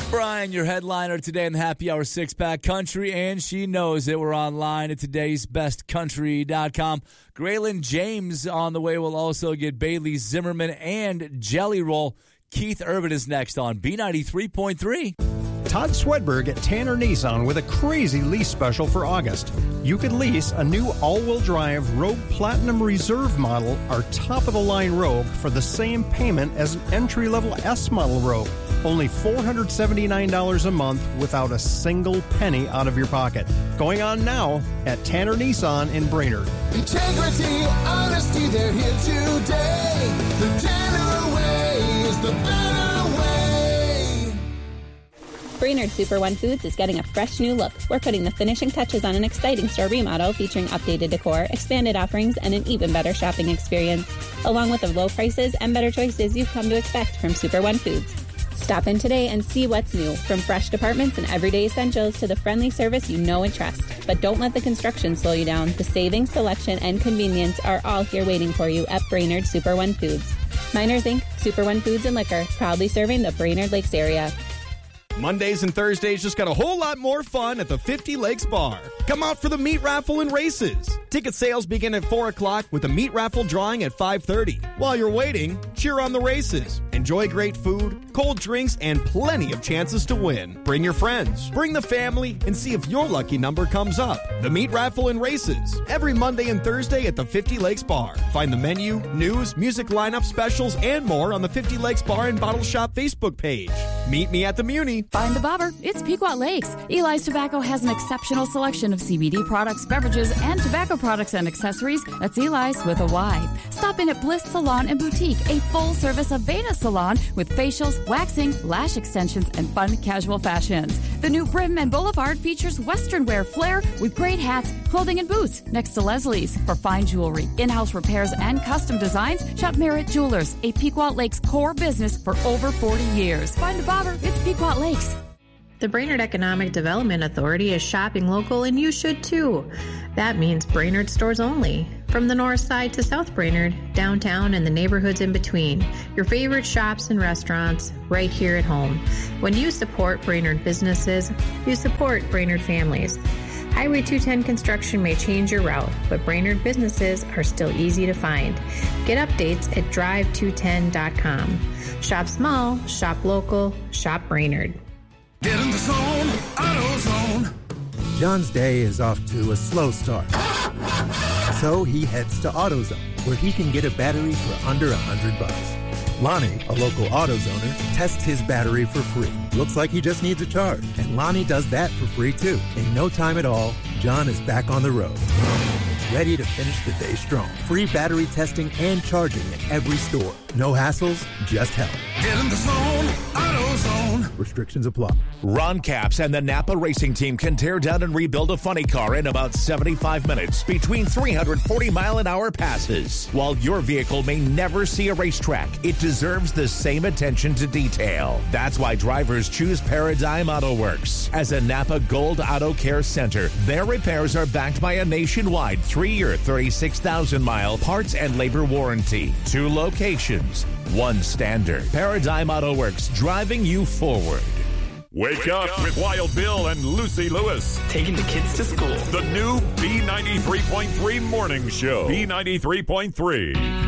Brian, your headliner today in the Happy Hour 6-Pack Country, and she knows it. We're online at today'sbestcountry.com. Graylin James on the way. We'll also get Bailey Zimmerman and Jelly Roll. Keith Urban is next on B93.3. Todd Swedberg at Tanner Nissan with a crazy lease special for August. You could lease a new all-wheel drive Rogue Platinum Reserve model, our top-of-the-line Rogue, for the same payment as an entry-level S-model Rogue. Only $479 a month without a single penny out of your pocket. Going on now at Tanner Nissan in Brainerd. Integrity, honesty, they're here today. The Tanner way is the better way. Brainerd Super One Foods is getting a fresh new look. We're putting the finishing touches on an exciting store remodel featuring updated decor, expanded offerings, and an even better shopping experience, along with the low prices and better choices you've come to expect from Super One Foods. Stop in today and see what's new, from fresh departments and everyday essentials to the friendly service you know and trust. But don't let the construction slow you down. The savings, selection, and convenience are all here waiting for you at Brainerd Super One Foods. Miners Inc., Super One Foods and Liquor, proudly serving the Brainerd Lakes area. Mondays and Thursdays just got a whole lot more fun at the 50 Lakes Bar. Come out for the meat raffle and races. Ticket sales begin at 4 o'clock with a meat raffle drawing at 5:30. While you're waiting, cheer on the races. Enjoy great food, cold drinks, and plenty of chances to win. Bring your friends, bring the family, and see if your lucky number comes up. The meat raffle and races, every Monday and Thursday at the 50 Lakes Bar. Find the menu, news, music lineup, specials, and more on the 50 Lakes Bar and Bottle Shop Facebook page. Meet me at the Muni. Find the bobber. It's Pequot Lakes. Eli's Tobacco has an exceptional selection of CBD products, beverages, and tobacco products and accessories. That's Eli's with a Y. Stop in at Bliss Salon and Boutique, a full-service Aveda salon with facials, waxing, lash extensions, and fun casual fashions. The new Brim and Boulevard features Western wear flair with great hats, clothing, and boots next to Leslie's. For fine jewelry, in-house repairs, and custom designs, shop Merritt Jewelers, a Pequot Lakes core business for over 40 years. Find the bobber. It's Pequot Lakes. The Brainerd Economic Development Authority is shopping local, and you should too. That means Brainerd stores only. From the north side to South Brainerd, downtown, and the neighborhoods in between. Your favorite shops and restaurants right here at home. When you support Brainerd businesses, you support Brainerd families. Highway 210 construction may change your route, but Brainerd businesses are still easy to find. Get updates at drive210.com. Shop small, shop local, shop Brainerd. Get in the zone, AutoZone. John's day is off to a slow start. So he heads to AutoZone, where he can get a battery for under $100. Lonnie, a local AutoZoner, tests his battery for free. Looks like he just needs a charge, and Lonnie does that for free too. In no time at all, John is back on the road, ready to finish the day strong. Free battery testing and charging at every store. No hassles, just help. Get in the zone, AutoZone. Restrictions apply. Ron Capps and the Napa Racing Team can tear down and rebuild a funny car in about 75 minutes between 340-mile-an-hour passes. While your vehicle may never see a racetrack, it deserves the same attention to detail. That's why drivers choose Paradigm Auto Works. As a Napa Gold Auto Care Center, their repairs are backed by a nationwide 3-year, 36,000-mile parts and labor warranty. 2 locations, 1 standard. Paradigm Auto Works, driving you forward. Wake up with Wild Bill and Lucy Lewis. Taking the kids to school. The new B93.3 morning show. B93.3.